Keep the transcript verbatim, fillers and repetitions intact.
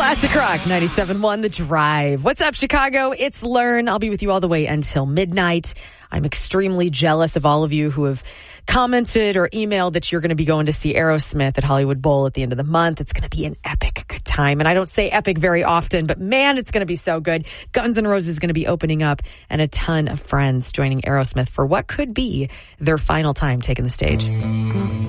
Classic Rock ninety-seven point one The Drive. What's up, Chicago? It's Learn. I'll be with you all the way until midnight. I'm extremely jealous of all of you who have commented or emailed that you're going to be going to see Aerosmith at Hollywood Bowl at the end of the month. It's going to be an epic good time. And I don't say epic very often, but man, it's going to be so good. Guns N' Roses is going to be opening up and a ton of friends joining Aerosmith for what could be their final time taking the stage.